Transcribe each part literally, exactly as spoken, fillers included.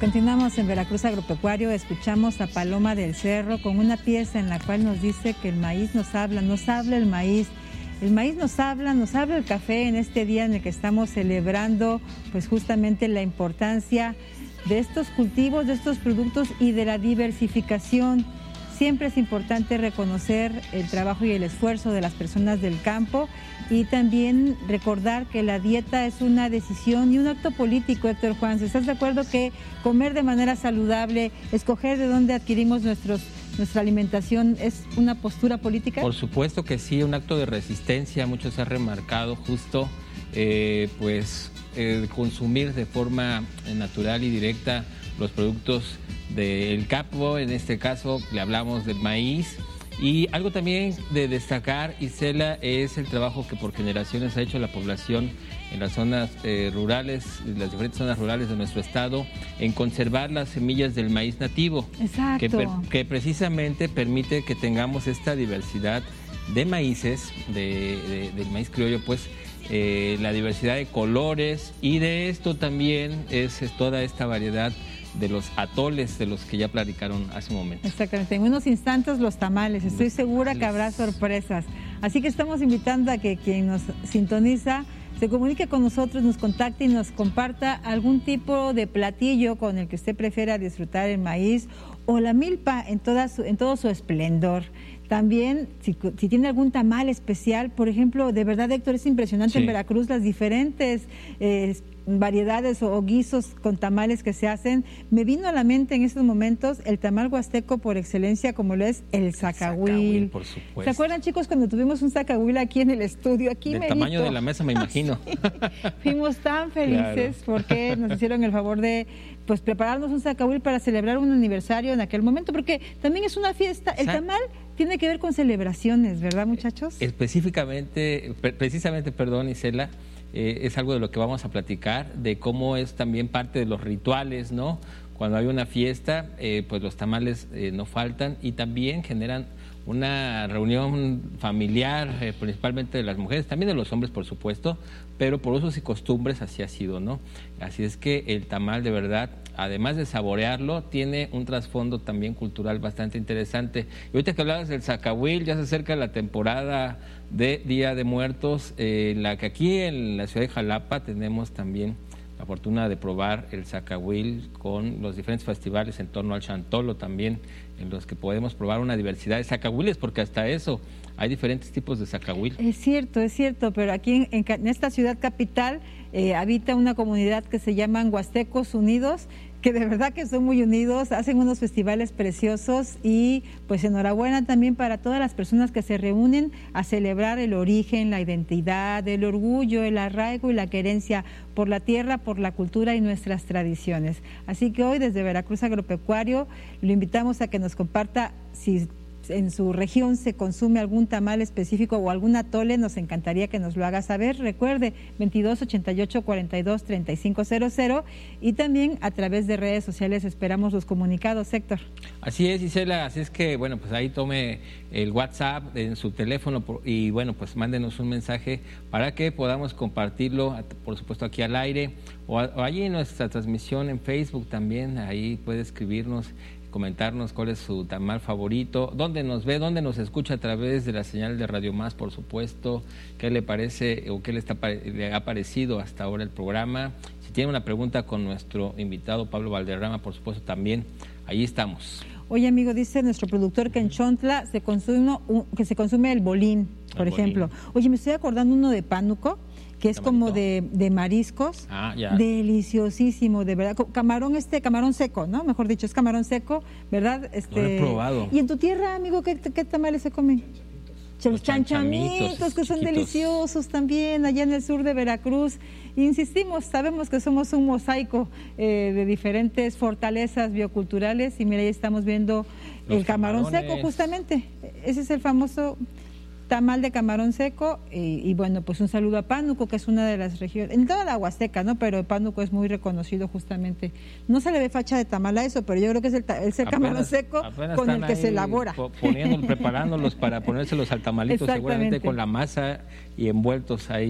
Continuamos en Veracruz Agropecuario, escuchamos a Paloma del Cerro con una pieza en la cual nos dice que el maíz nos habla, nos habla el maíz. El maíz nos habla, nos habla el café en este día en el que estamos celebrando pues justamente la importancia de estos cultivos, de estos productos y de la diversificación. Siempre es importante reconocer el trabajo y el esfuerzo de las personas del campo y también recordar que la dieta es una decisión y un acto político, Héctor Juan. ¿Estás de acuerdo que comer de manera saludable, escoger de dónde adquirimos nuestros, nuestra alimentación es una postura política? Por supuesto que sí, un acto de resistencia. Mucho se ha remarcado justo eh, pues eh, consumir de forma natural y directa los productos del campo. En este caso le hablamos del maíz. Y algo también de destacar, Isela, es el trabajo que por generaciones ha hecho la población en las zonas eh, rurales, en las diferentes zonas rurales de nuestro estado, en conservar las semillas del maíz nativo. Exacto. Que, per, que precisamente permite que tengamos esta diversidad de maíces, de, de, del maíz criollo, pues eh, la diversidad de colores, y de esto también es, es toda esta variedad de los atoles de los que ya platicaron hace un momento. Exactamente, en unos instantes los tamales, estoy los segura tamales. Que habrá sorpresas. Así que estamos invitando a que quien nos sintoniza se comunique con nosotros, nos contacte y nos comparta algún tipo de platillo con el que usted prefiera disfrutar el maíz o la milpa en, toda su, en todo su esplendor. También, si, si tiene algún tamal especial, por ejemplo, de verdad, Héctor, es impresionante sí. En Veracruz las diferentes eh, variedades o, o guisos con tamales que se hacen. Me vino a la mente en estos momentos el tamal huasteco por excelencia, como lo es el zacahuil. Por supuesto. ¿Se acuerdan, chicos, cuando tuvimos un zacahuil aquí en el estudio? Aquí Del merito. Tamaño de la mesa, me imagino. Sí. Fuimos tan felices claro. Porque nos hicieron el favor de pues prepararnos un zacahuil para celebrar un aniversario en aquel momento, porque también es una fiesta. El tamal tiene que ver con celebraciones, ¿verdad, muchachos? Específicamente, precisamente, perdón, Isela, eh, es algo de lo que vamos a platicar, de cómo es también parte de los rituales, ¿no? Cuando hay una fiesta, eh, pues los tamales eh, no faltan y también generan una reunión familiar, eh, principalmente de las mujeres, también de los hombres, por supuesto, pero por usos y costumbres así ha sido, ¿no? Así es que el tamal, de verdad, además de saborearlo, tiene un trasfondo también cultural bastante interesante. Y ahorita que hablabas del zacahuil, ya se acerca la temporada de Día de Muertos, eh, la que aquí en la ciudad de Jalapa tenemos también la fortuna de probar el zacahuil con los diferentes festivales en torno al Chantolo también, en los que podemos probar una diversidad de zacahuiles, porque hasta eso hay diferentes tipos de zacahuil. Es cierto, es cierto, pero aquí en, en, en esta ciudad capital eh, habita una comunidad que se llaman Huastecos Unidos, que de verdad que son muy unidos, hacen unos festivales preciosos y pues enhorabuena también para todas las personas que se reúnen a celebrar el origen, la identidad, el orgullo, el arraigo y la querencia por la tierra, por la cultura y nuestras tradiciones. Así que hoy desde Veracruz Agropecuario lo invitamos a que nos comparta si en su región se consume algún tamal específico o algún atole, nos encantaría que nos lo haga saber. Recuerde, veintidós ochenta y ocho cuarenta y dos treinta y cinco cero cero, y también a través de redes sociales esperamos los comunicados, Héctor. Así es, Isela, así es que, bueno, pues ahí tome el WhatsApp en su teléfono y, bueno, pues mándenos un mensaje para que podamos compartirlo, por supuesto, aquí al aire, o, o allí en nuestra transmisión en Facebook también, ahí puede escribirnos, comentarnos cuál es su tamal favorito, dónde nos ve, dónde nos escucha a través de la señal de Radio Más, por supuesto, qué le parece o qué le, está, le ha parecido hasta ahora el programa. Si tiene una pregunta con nuestro invitado Pablo Valderrama, por supuesto, también ahí estamos. Oye, amigo, dice nuestro productor que en Chontla se consume, que se consume el bolín, por el ejemplo. Bolín. Oye, me estoy acordando uno de pánuco, que es como de, de mariscos, ah, ya. Deliciosísimo, de verdad, camarón este, camarón seco, ¿no? Mejor dicho, es camarón seco, ¿verdad? Este, lo he probado. ¿Y en tu tierra, amigo, qué, qué tamales se comen? Los, Los chanchamitos, chanchamitos que son chiquitos. Deliciosos también, allá en el sur de Veracruz. Insistimos, sabemos que somos un mosaico eh, de diferentes fortalezas bioculturales y mira, ahí estamos viendo Los el camarón camarones. Seco, justamente. Ese es el famoso tamal de camarón seco y, y bueno, pues un saludo a Pánuco, que es una de las regiones, en toda la Huasteca, ¿no? Pero Pánuco es muy reconocido justamente. No se le ve facha de tamal a eso, pero yo creo que es el, es el apenas, camarón seco con el que se elabora. Poniendo, preparándolos para ponérselos al tamalito, seguramente con la masa y envueltos ahí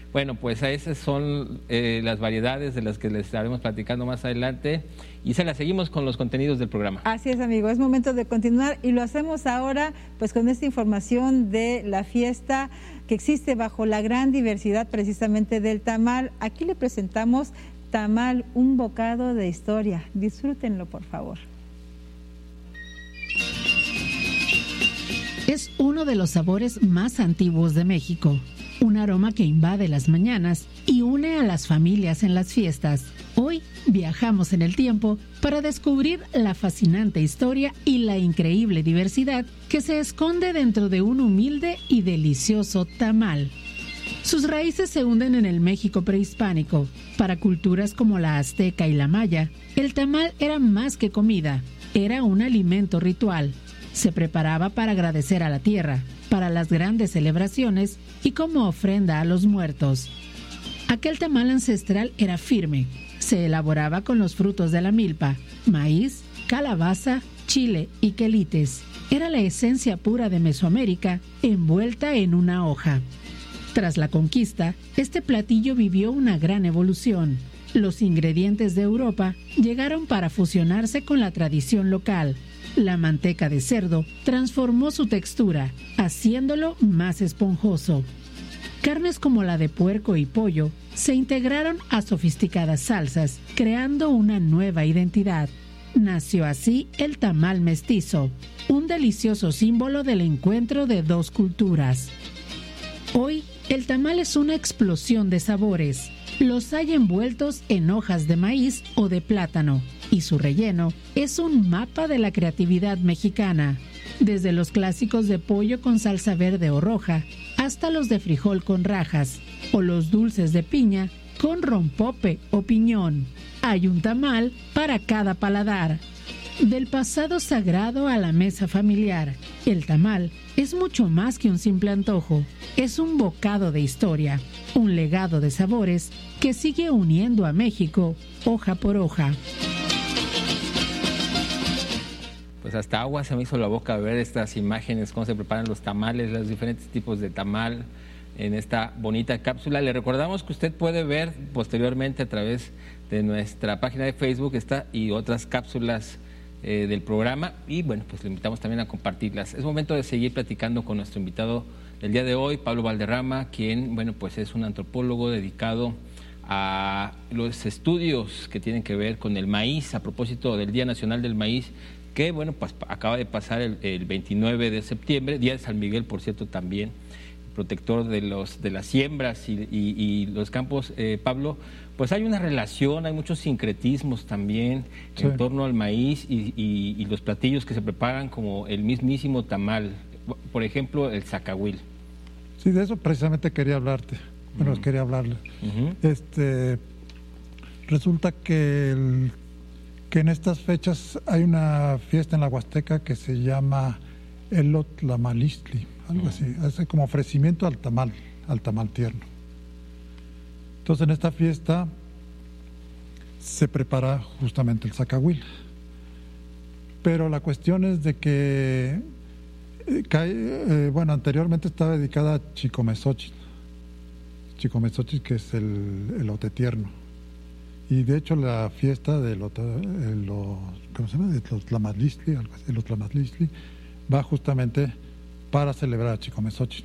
Bueno, pues esas son eh, las variedades de las que les estaremos platicando más adelante y se las seguimos con los contenidos del programa. Así es, amigo, es momento de continuar y lo hacemos ahora pues con esta información de la fiesta que existe bajo la gran diversidad precisamente del tamal. Aquí le presentamos Tamal, un bocado de historia. Disfrútenlo, por favor. Es uno de los sabores más antiguos de México, un aroma que invade las mañanas y une a las familias en las fiestas. Hoy viajamos en el tiempo para descubrir la fascinante historia y la increíble diversidad que se esconde dentro de un humilde y delicioso tamal. Sus raíces se hunden en el México prehispánico. Para culturas como la azteca y la maya, el tamal era más que comida, era un alimento ritual. Se preparaba para agradecer a la tierra, para las grandes celebraciones y como ofrenda a los muertos. Aquel tamal ancestral era firme. Se elaboraba con los frutos de la milpa, maíz, calabaza, chile y quelites. Era la esencia pura de Mesoamérica envuelta en una hoja. Tras la conquista, este platillo vivió una gran evolución. Los ingredientes de Europa llegaron para fusionarse con la tradición local. La manteca de cerdo transformó su textura, haciéndolo más esponjoso. Carnes como la de puerco y pollo se integraron a sofisticadas salsas, creando una nueva identidad. Nació así el tamal mestizo, un delicioso símbolo del encuentro de dos culturas. Hoy, el tamal es una explosión de sabores. Los hay envueltos en hojas de maíz o de plátano, y su relleno es un mapa de la creatividad mexicana. Desde los clásicos de pollo con salsa verde o roja, hasta los de frijol con rajas, o los dulces de piña con rompope o piñón. Hay un tamal para cada paladar. Del pasado sagrado a la mesa familiar, el tamal es mucho más que un simple antojo. Es un bocado de historia, un legado de sabores que sigue uniendo a México hoja por hoja. Pues hasta agua se me hizo la boca ver estas imágenes, cómo se preparan los tamales, los diferentes tipos de tamal en esta bonita cápsula. Le recordamos que usted puede ver posteriormente a través de nuestra página de Facebook esta y otras cápsulas eh, del programa y bueno, pues le invitamos también a compartirlas. Es momento de seguir platicando con nuestro invitado del día de hoy, Pablo Valderrama, quien bueno, pues es un antropólogo dedicado a los estudios que tienen que ver con el maíz, a propósito del Día Nacional del Maíz, que bueno, pues acaba de pasar el, el veintinueve de septiembre, Día de San Miguel, por cierto, también, protector de los de las siembras y, y, y los campos. Eh, Pablo, pues hay una relación, hay muchos sincretismos también sí. en torno al maíz y, y, y los platillos que se preparan como el mismísimo tamal, por ejemplo, el zacahuil. Sí, de eso precisamente quería hablarte, bueno, uh-huh. quería hablarle. Uh-huh. Este, resulta que el que en estas fechas hay una fiesta en la Huasteca que se llama Elotlamalistli, algo uh-huh. así, es como ofrecimiento al tamal, al tamal tierno. Entonces en esta fiesta se prepara justamente el zacahuil. Pero la cuestión es de que, eh, cae, eh, bueno, anteriormente estaba dedicada a Chicomezochitl, Chicomezochitl que es el elote tierno. Y de hecho la fiesta de los, ¿cómo se llama? De los Tlamalistli, los Tlamalistli, va justamente para celebrar a Chicomezochitl.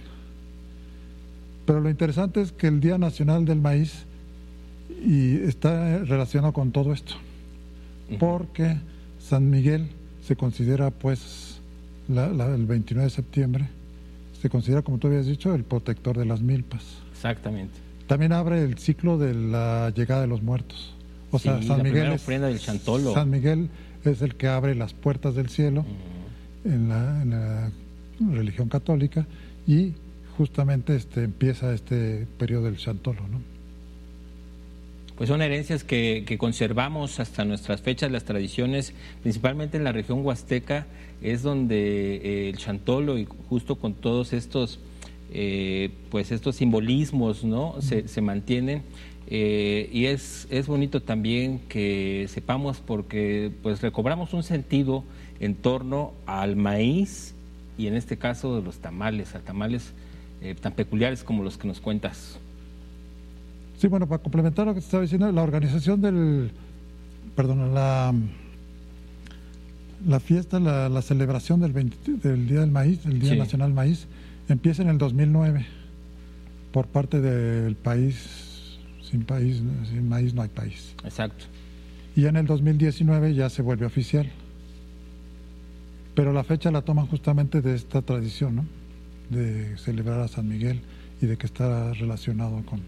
Pero lo interesante es que el Día Nacional del Maíz y está relacionado con todo esto, uh-huh. porque San Miguel se considera, pues, la, la, el veintinueve de septiembre, se considera, como tú habías dicho, el protector de las milpas. Exactamente. También abre el ciclo de la llegada de los muertos. O sí, sea, San la Miguel primera es, ofrenda del Chantolo. San Miguel es el que abre las puertas del cielo uh-huh. en, la, en la religión católica y justamente este empieza este periodo del Chantolo, ¿no? Pues son herencias que, que conservamos hasta nuestras fechas, las tradiciones, principalmente en la región huasteca, es donde eh, el Chantolo y justo con todos estos eh, pues estos simbolismos, ¿no? Se, se mantienen. Eh, y es, es bonito también que sepamos porque pues recobramos un sentido en torno al maíz y en este caso de los tamales, a tamales eh, tan peculiares como los que nos cuentas. Sí, bueno, para complementar lo que te estaba diciendo, la organización del, perdón, la, la fiesta, la, la celebración del, veinte, del Día del Maíz, del Día sí. Nacional del Maíz, empieza en el dos mil nueve por parte del país, sin país, sin maíz no hay país. Exacto. Y en el dos mil diecinueve ya se vuelve oficial. Pero la fecha la toman justamente de esta tradición, ¿no? De celebrar a San Miguel y de que está relacionado con,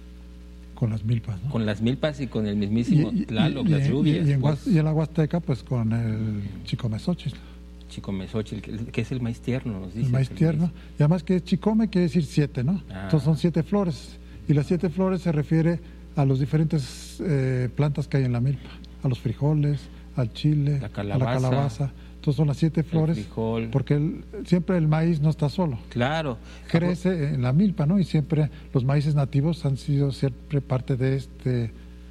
con las milpas, ¿no? Con las milpas y con el mismísimo y, y, Tlaloc, y, las lluvias. Y, y, en, pues. y en la Huasteca, pues con el Chicomezóchitl. Chicomezóchitl, que, que es el maíz tierno, nos dice. El maíz tierno. Maíz. Y además que chicome quiere decir siete, ¿no? Ah. Entonces son siete flores. Y las siete flores se refiere a los diferentes eh, plantas que hay en la milpa. A los frijoles, al chile, la calabaza, a la calabaza. Entonces son las siete flores, porque el, siempre el maíz no está solo. Claro. Crece en la milpa, ¿no? Y siempre los maíces nativos han sido siempre parte de este,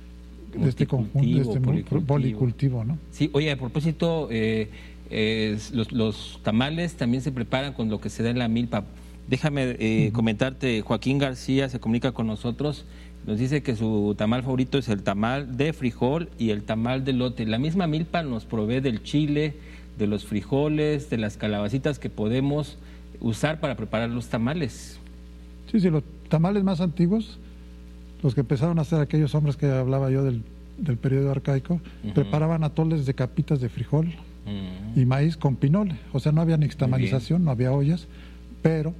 de este conjunto, de este policultivo. policultivo, ¿no? Sí, oye, a propósito, eh, eh, los, los tamales también se preparan con lo que se da en la milpa. Déjame eh, uh-huh. comentarte, Joaquín García se comunica con nosotros, nos dice que su tamal favorito es el tamal de frijol y el tamal de elote. La misma milpa nos provee del chile, de los frijoles, de las calabacitas que podemos usar para preparar los tamales. Sí, sí, los tamales más antiguos, los que empezaron a hacer aquellos hombres que hablaba yo del, del periodo arcaico, uh-huh. preparaban atoles de capitas de frijol uh-huh. y maíz con pinole. O sea, no había nixtamalización, no había ollas, pero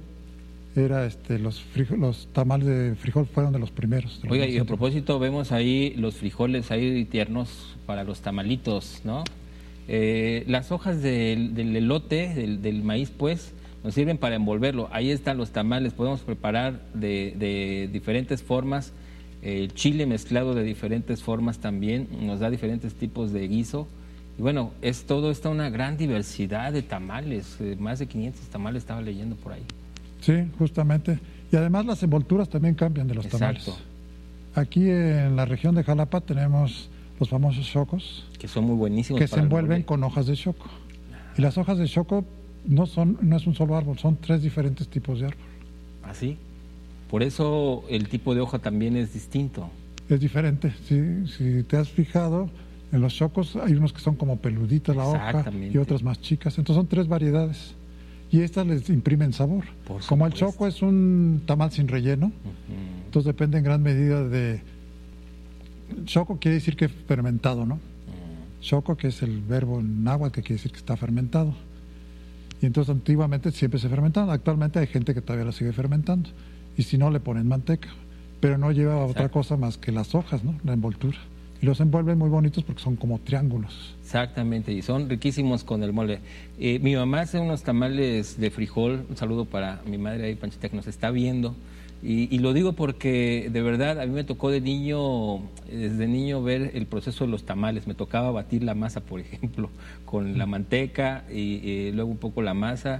era este los frijol, los tamales de frijol fueron de los primeros. De los Oiga, y a propósito, vemos ahí los frijoles ahí tiernos para los tamalitos, ¿no? Eh, las hojas del, del elote, del, del maíz, pues, nos sirven para envolverlo. Ahí están los tamales, podemos preparar de, de diferentes formas. El eh, chile mezclado de diferentes formas también nos da diferentes tipos de guiso. Y bueno, es todo, está una gran diversidad de tamales, eh, más de quinientos tamales estaba leyendo por ahí. Sí, justamente. Y además las envolturas también cambian de los Exacto. tamales. Aquí en la región de Jalapa tenemos los famosos chocos, que son muy buenísimos, que se envuelven con hojas de choco. Y las hojas de choco no son no es un solo árbol, son tres diferentes tipos de árbol. ¿Ah, sí? Por eso el tipo de hoja también es distinto. Es diferente. Si, si te has fijado, en los chocos hay unos que son como peluditas la hoja y otras más chicas. Entonces son tres variedades. Y estas les imprimen sabor. Por como el choco es un tamal sin relleno, uh-huh. entonces depende en gran medida de... Choco quiere decir que es fermentado, ¿no? Uh-huh. Choco, que es el verbo en náhuatl, que quiere decir que está fermentado. Y entonces antiguamente siempre se fermentaba. Actualmente hay gente que todavía lo sigue fermentando. Y si no, le ponen manteca. Pero no lleva Exacto. otra cosa más que las hojas, ¿no? La envoltura. Y los envuelven muy bonitos porque son como triángulos. Exactamente, y son riquísimos con el mole. Eh, mi mamá hace unos tamales de frijol, un saludo para mi madre ahí, Panchita, que nos está viendo. Y, y lo digo porque de verdad a mí me tocó de niño, desde niño ver el proceso de los tamales. Me tocaba batir la masa, por ejemplo, con la manteca y eh, luego un poco la masa.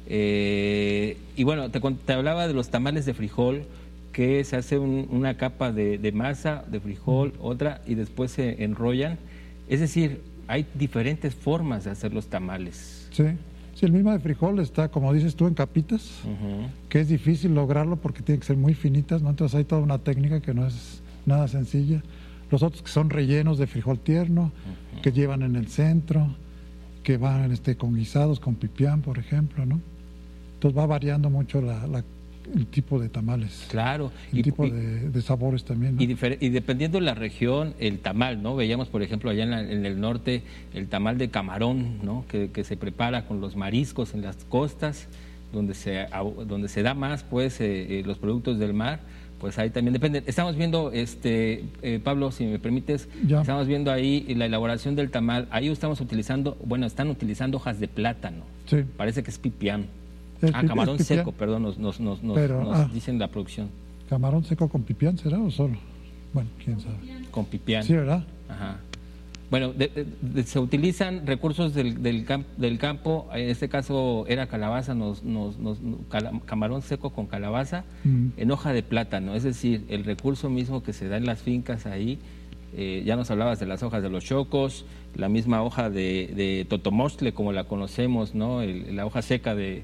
Eh, y bueno, te, te hablaba de los tamales de frijol, que se hace un, una capa de, de masa, de frijol, otra, y después se enrollan. Es decir, hay diferentes formas de hacer los tamales. Sí, sí, el mismo de frijol está, como dices tú, en capitas, uh-huh. que es difícil lograrlo porque tienen que ser muy finitas, ¿no? Entonces hay toda una técnica que no es nada sencilla. Los otros que son rellenos de frijol tierno, uh-huh. que llevan en el centro, que van este, con guisados, con pipián, por ejemplo, ¿no? Entonces va variando mucho la, la el tipo de tamales. Claro. El y, tipo y, de, de sabores también, ¿no? Y, difer- y dependiendo de la región, el tamal, ¿no? Veíamos, por ejemplo, allá en, la, en el norte, el tamal de camarón, ¿no? Que, que se prepara con los mariscos en las costas, donde se, donde se da más, pues, eh, eh, los productos del mar, pues ahí también depende. Estamos viendo, este eh, Pablo, si me permites, ya. estamos viendo ahí la elaboración del tamal. Ahí estamos utilizando, bueno, están utilizando hojas de plátano. Sí. Parece que es pipián. Es ah, camarón seco, perdón, nos, nos, nos, Pero, nos ah, dicen la producción. ¿Camarón seco con pipián será o solo? Bueno, quién sabe. Con pipián. Sí, ¿verdad? Ajá. Bueno, de, de, de, se utilizan recursos del, del, camp, del campo, en este caso era calabaza, nos, nos, nos, cala, camarón seco con calabaza mm. en hoja de plátano, es decir, el recurso mismo que se da en las fincas ahí. Eh, ya nos hablabas de las hojas de los chocos, la misma hoja de, de totomostle, como la conocemos, ¿no? El, la hoja seca de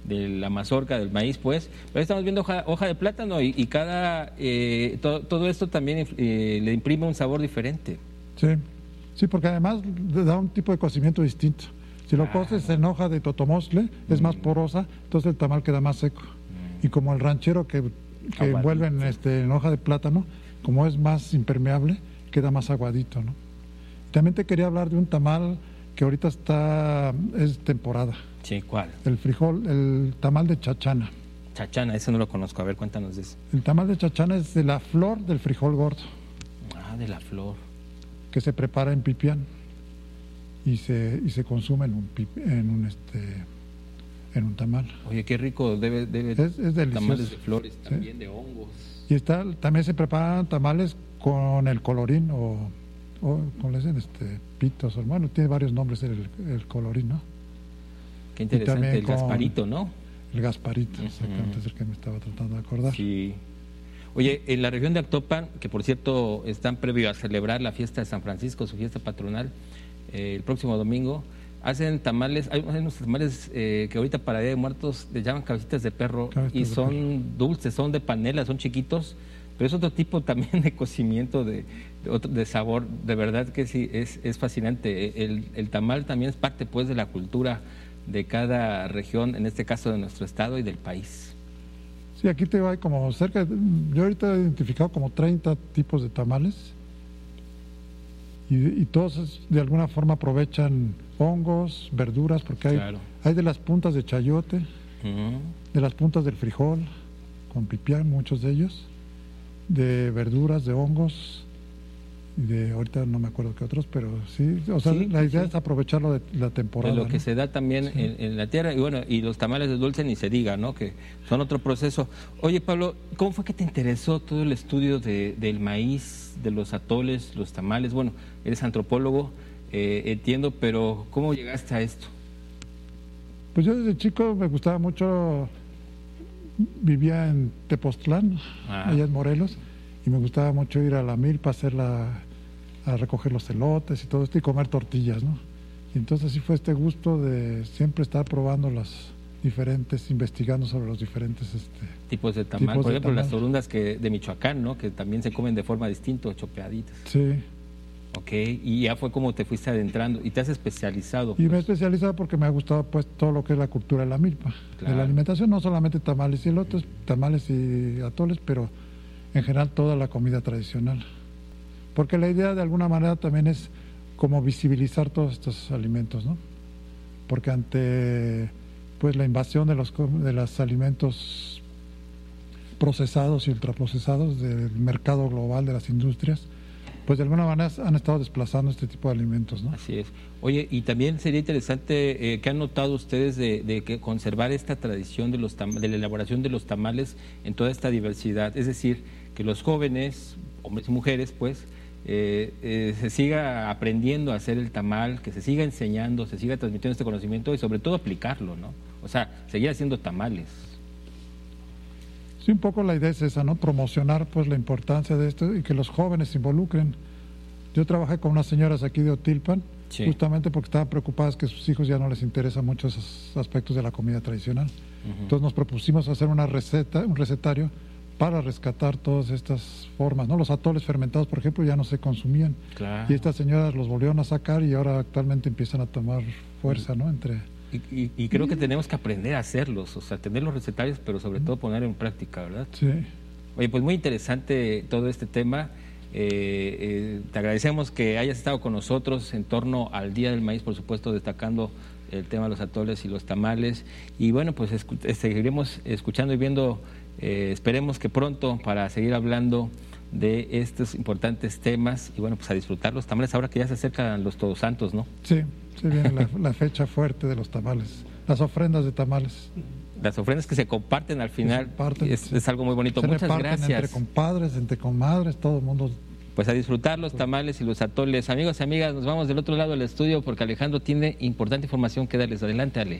de la mazorca, del maíz, pues. Pero estamos viendo hoja, hoja de plátano y, y cada eh, to, todo esto también eh, le imprime un sabor diferente. Sí, sí, porque además le da un tipo de cocimiento distinto. Si lo ah. coces en hoja de totomostle, es mm. más porosa, entonces el tamal queda más seco. Mm. Y como el ranchero que, que envuelve en, este, en hoja de plátano, como es más impermeable, queda más aguadito, ¿no? También te quería hablar de un tamal que ahorita está, es temporada. Sí, ¿cuál? El frijol, el tamal de chachana. Chachana, ese no lo conozco, a ver, cuéntanos de eso. El tamal de chachana es de la flor del frijol gordo. Ah, de la flor. Que se prepara en pipián y se, y se consume en un, en un este en un tamal. Oye, qué rico, debe, debe es, es delicioso. Tamales de flores, también sí. de hongos. Y está, también se preparan tamales con el colorín o, o con les este pitos, bueno, tiene varios nombres el, el colorín, ¿no? Qué interesante, el Gasparito, ¿no? El Gasparito, uh-huh. exactamente, es el que me estaba tratando de acordar. Sí. Oye, en la región de Actopan, que por cierto están previo a celebrar la fiesta de San Francisco, su fiesta patronal, eh, el próximo domingo, hacen tamales, hay unos tamales eh, que ahorita para Día de Muertos les llaman cabecitas de perro Cabecitas y son perro. dulces, son de panela, son chiquitos, pero es otro tipo también de cocimiento, de, de, otro, de sabor, de verdad que sí, es, es fascinante. El, el tamal también es parte pues de la cultura de cada región, en este caso de nuestro estado y del país. Sí, aquí te va como cerca, yo ahorita he identificado como treinta tipos de tamales y, y todos de alguna forma aprovechan hongos, verduras, porque hay, claro. hay de las puntas de chayote, uh-huh. de las puntas del frijol, con pipián, muchos de ellos, de verduras, de hongos, de ahorita no me acuerdo qué otros, pero sí, o sea, sí, la idea sí. es aprovecharlo de la temporada. De lo que ¿no? se da también sí. en, en la tierra, y bueno, y los tamales de dulce ni se diga, ¿no? Que son otro proceso. Oye, Pablo, ¿cómo fue que te interesó todo el estudio de, del maíz, de los atoles, los tamales? Bueno, eres antropólogo, eh, entiendo, pero ¿cómo llegaste a esto? Pues yo desde chico me gustaba mucho, vivía en Tepoztlán, ah. allá en Morelos, y me gustaba mucho ir a la milpa a hacerla, a recoger los elotes y todo esto y comer tortillas, ¿no? Y entonces sí fue este gusto de siempre estar probando las diferentes, investigando sobre los diferentes este, tipos de tamal, por ejemplo las torundas que de Michoacán, ¿no? Que también se comen de forma distinta, chopeaditas. Sí. Ok, y ya fue como te fuiste adentrando y te has especializado. Pues. Y me he especializado porque me ha gustado pues todo lo que es la cultura de la milpa, claro. de la alimentación, no solamente tamales y elotes, tamales y atoles, pero en general toda la comida tradicional, porque la idea de alguna manera también es como visibilizar todos estos alimentos, ¿no? Porque ante pues la invasión de los de los alimentos procesados y ultraprocesados del mercado global de las industrias, pues de alguna manera han estado desplazando este tipo de alimentos, ¿no? Así es. Oye, y también sería interesante, eh, ¿qué han notado ustedes de, de que conservar esta tradición de los tam- de la elaboración de los tamales en toda esta diversidad? Es decir, que los jóvenes, hombres y mujeres, pues, eh, eh, se siga aprendiendo a hacer el tamal, que se siga enseñando, se siga transmitiendo este conocimiento y sobre todo aplicarlo, ¿no? O sea, seguir haciendo tamales. Sí, un poco la idea es esa, ¿no? Promocionar pues la importancia de esto y que los jóvenes se involucren. Yo trabajé con unas señoras aquí de Otilpan, sí. justamente porque estaban preocupadas que a sus hijos ya no les interesan mucho esos aspectos de la comida tradicional. Uh-huh. Entonces nos propusimos hacer una receta, un recetario para rescatar todas estas formas, ¿no? Los atoles fermentados, por ejemplo, ya no se consumían. Claro. Y estas señoras los volvieron a sacar y ahora actualmente empiezan a tomar fuerza, ¿no? Entre Y, y, y creo que tenemos que aprender a hacerlos, o sea, tener los recetarios, pero sobre todo poner en práctica, ¿verdad? Sí. Oye, pues muy interesante todo este tema. Eh, eh, te agradecemos que hayas estado con nosotros en torno al Día del Maíz, por supuesto, destacando el tema de los atoles y los tamales. Y bueno, pues escu seguiremos escuchando y viendo, eh, esperemos que pronto, para seguir hablando de estos importantes temas. Y bueno, pues a disfrutar los tamales ahora que ya se acercan los Todos Santos, ¿no? Sí. Sí, viene la, la fecha fuerte de los tamales, las ofrendas de tamales. Las ofrendas que se comparten al final, comparten, es, sí. es algo muy bonito. Se Muchas gracias. Entre compadres, entre comadres, todo el mundo. Pues a disfrutar los tamales y los atoles. Amigos y amigas, nos vamos del otro lado del estudio porque Alejandro tiene importante información que darles. Adelante, Ale.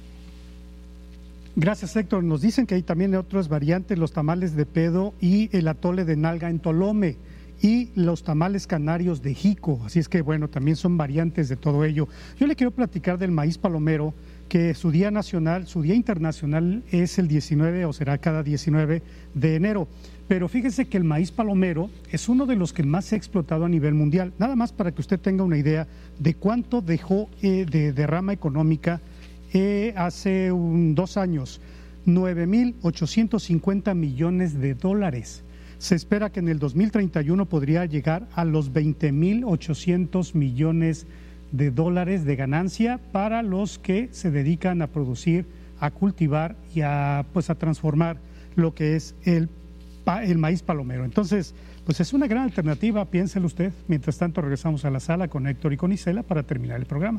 Gracias, Héctor. Nos dicen que hay también otras variantes, los tamales de pedo y el atole de nalga en Tolome. y los tamales canarios de Jico. Así es que, bueno, también son variantes de todo ello. Yo le quiero platicar del maíz palomero, que su día nacional, su día internacional es el diecinueve o será cada diecinueve de enero. Pero fíjese que el maíz palomero es uno de los que más se ha explotado a nivel mundial. Nada más para que usted tenga una idea de cuánto dejó eh, de derrama económica eh, hace un, dos años, nueve mil ochocientos cincuenta millones de dólares. Se espera que en el dos mil treinta y uno podría llegar a los veinte mil ochocientos millones de dólares de ganancia para los que se dedican a producir, a cultivar y a, pues, a transformar lo que es el el maíz palomero. Entonces, pues es una gran alternativa, piénselo usted. Mientras tanto, regresamos a la sala con Héctor y con Isela para terminar el programa.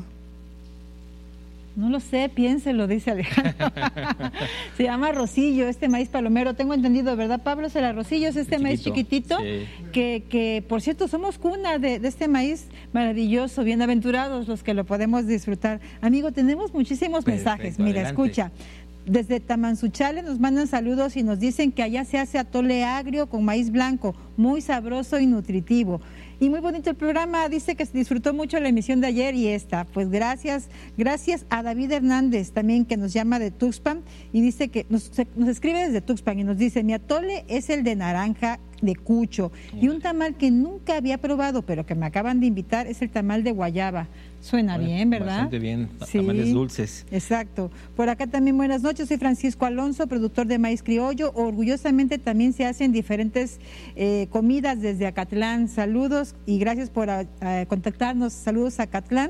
No lo sé, piénselo, dice Alejandro. Se llama rosillo, este maíz palomero. Tengo entendido, ¿verdad, Pablo? Será rosillo, es este Chiquito, maíz chiquitito, sí. que, que, por cierto, somos cuna de, de este maíz maravilloso. Bienaventurados los que lo podemos disfrutar. Amigo, tenemos muchísimos Perfecto, mensajes. Mira, adelante. Escucha. Desde Tamanzuchale nos mandan saludos y nos dicen que allá se hace atole agrio con maíz blanco, muy sabroso y nutritivo. Y muy bonito el programa, dice que se disfrutó mucho la emisión de ayer y esta. Pues gracias, gracias a David Hernández también, que nos llama de Tuxpan y dice que nos, nos escribe desde Tuxpan y nos dice: mi atole es el de naranja de cucho, y un tamal que nunca había probado pero que me acaban de invitar es el tamal de guayaba. Suena bueno, bien, ¿verdad? Bastante bien, sí, tamales dulces. Exacto. Por acá también buenas noches, soy Francisco Alonso, productor de maíz criollo. Orgullosamente también se hacen diferentes eh, comidas desde Acatlán. Saludos y gracias por a, a contactarnos. Saludos a Acatlán.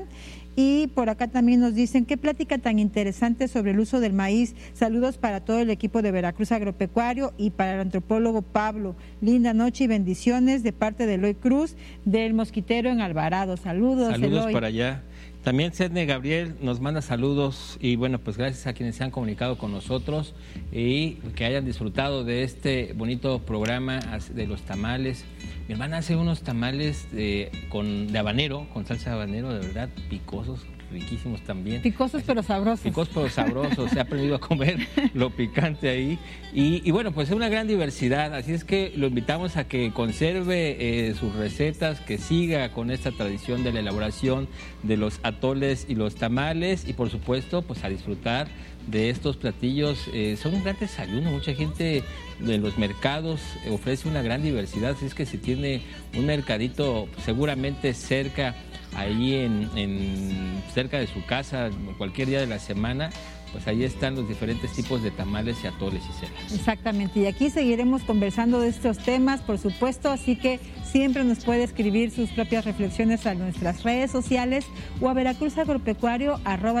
Y por acá también nos dicen, qué plática tan interesante sobre el uso del maíz. Saludos para todo el equipo de Veracruz Agropecuario y para el antropólogo Pablo. Linda noche y bendiciones de parte de Eloy Cruz, del Mosquitero en Alvarado. Saludos, Saludos Eloy. Para allá. También Sedne Gabriel nos manda saludos y bueno, pues gracias a quienes se han comunicado con nosotros y que hayan disfrutado de este bonito programa de los tamales. Mi hermana hace unos tamales de, con, de habanero, con salsa de habanero, de verdad, picosos, riquísimos también. Picosos pero sabrosos. Picosos pero sabrosos, se ha aprendido a comer lo picante ahí. Y, y bueno, pues es una gran diversidad, así es que lo invitamos a que conserve eh, sus recetas, que siga con esta tradición de la elaboración de los atoles y los tamales y por supuesto pues a disfrutar de estos platillos. Eh, son un gran desayuno, mucha gente de los mercados ofrece una gran diversidad, así es que si tiene un mercadito seguramente cerca, ahí en, en cerca de su casa, cualquier día de la semana, pues ahí están los diferentes tipos de tamales y atoles y cenas. Exactamente, y aquí seguiremos conversando de estos temas, por supuesto, así que siempre nos puede escribir sus propias reflexiones a nuestras redes sociales o a veracruzagropecuario arroba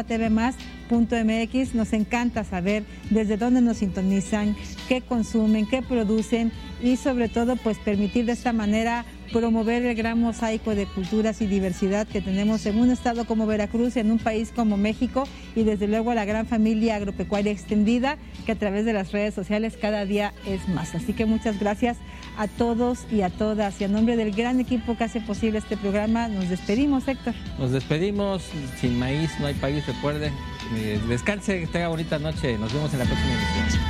tvmas.mx. Nos encanta saber desde dónde nos sintonizan, qué consumen, qué producen y sobre todo pues permitir de esta manera promover el gran mosaico de culturas y diversidad que tenemos en un estado como Veracruz, en un país como México y desde luego a la gran familia agropecuaria extendida que a través de las redes sociales cada día es más. Así que muchas gracias a todos y a todas y a nombre del gran equipo que hace posible este programa nos despedimos, Héctor. Nos despedimos, sin maíz no hay país, recuerden, eh, descanse, que tenga bonita noche, nos vemos en la próxima emisión.